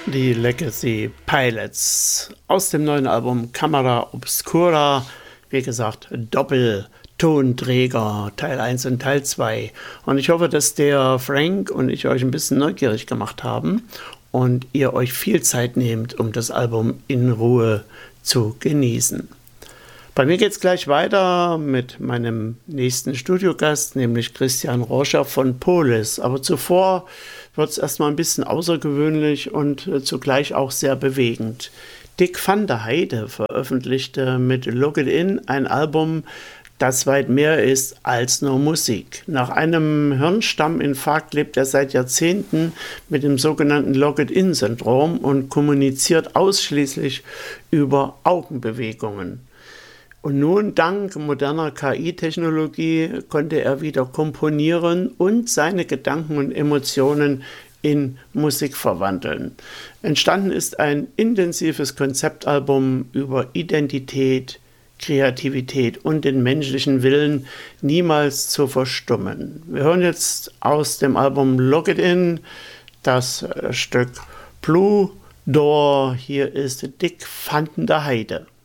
Die Legacy Pilots aus dem neuen Album Camera Obscura, wie gesagt, Doppeltonträger, Teil 1 und Teil 2. Und ich hoffe, dass der Frank und ich euch ein bisschen neugierig gemacht haben und ihr euch viel Zeit nehmt, um das Album in Ruhe zu genießen. Bei mir geht es gleich weiter mit meinem nächsten Studiogast, nämlich Christian Roscher von Polis. Aber zuvor wird es erstmal ein bisschen außergewöhnlich und zugleich auch sehr bewegend. Dick van der Heide veröffentlichte mit Lock It In ein Album, das weit mehr ist als nur Musik. Nach einem Hirnstamminfarkt lebt er seit Jahrzehnten mit dem sogenannten Lock It In-Syndrom und kommuniziert ausschließlich über Augenbewegungen. Und nun, dank moderner KI-Technologie, konnte er wieder komponieren und seine Gedanken und Emotionen in Musik verwandeln. Entstanden ist ein intensives Konzeptalbum über Identität, Kreativität und den menschlichen Willen, niemals zu verstummen. Wir hören jetzt aus dem Album Lock It In das Stück Blue Door. Hier ist Dick van der Heide.